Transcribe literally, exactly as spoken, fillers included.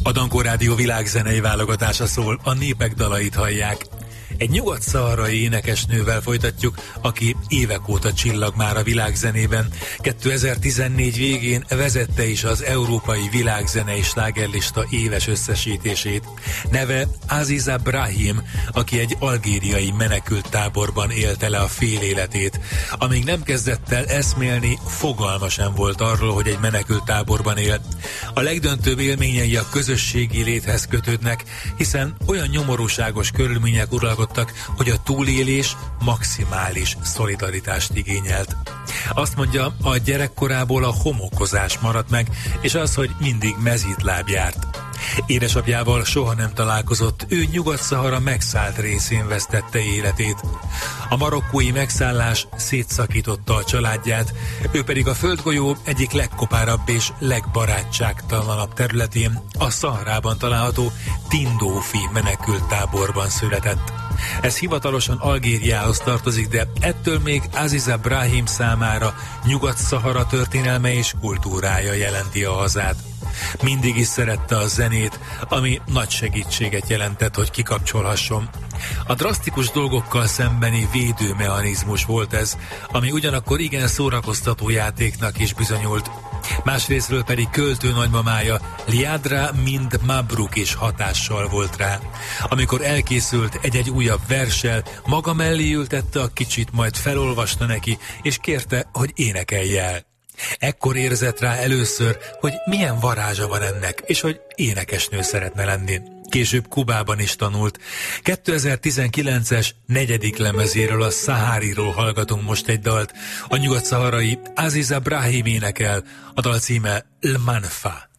A Dankó Rádió világzenei válogatása szól, a népek dalait hallják. Egy nyugat-szaharai énekesnővel folytatjuk, aki évek óta csillag már a világzenében. kétezer-tizennégy végén vezette is az Európai Világzenei Slágerlista éves összesítését. Neve Aziza Brahim, aki egy algériai menekült táborban élte le a fél életét. Amíg nem kezdett el eszmélni, fogalma sem volt arról, hogy egy menekült táborban él. A legdöntőbb élményei a közösségi léthez kötődnek, hiszen olyan nyomorúságos körülmények uralkodtak, hogy a túlélés maximális szolidaritást igényelt. Azt mondja, a gyerekkorából a homokozás maradt meg, és az, hogy mindig mezítláb járt. Édesapjával soha nem találkozott, ő Nyugat-Szahara megszállt részén vesztette életét. A marokkói megszállás szétszakította a családját, ő pedig a földgolyó egyik legkopárabb és legbarátságtalanabb területén, a Szaharában található Tindófi menekült táborban született. Ez hivatalosan Algériához tartozik, de ettől még Aziza Brahim számára Nyugat-Szahara történelme és kultúrája jelenti a hazát. Mindig is szerette a zenét, ami nagy segítséget jelentett, hogy kikapcsolhasson. A drasztikus dolgokkal szembeni védőmechanizmus volt ez, ami ugyanakkor igen szórakoztató játéknak is bizonyult. Másrésztről pedig költő nagymamája, Liadra Mind Mabruk is hatással volt rá. Amikor elkészült egy-egy újabb verssel, maga mellé ültette a kicsit, majd felolvasta neki, és kérte, hogy énekelje el. Ekkor érzett rá először, hogy milyen varázsa van ennek, és hogy énekesnő szeretne lenni. Később Kubában is tanult. kétezer-tizenkilences negyedik lemezéről, a Sahariról hallgatunk most egy dalt. A nyugat-szaharai Aziza Brahim énekel, a dal címe L Manfa.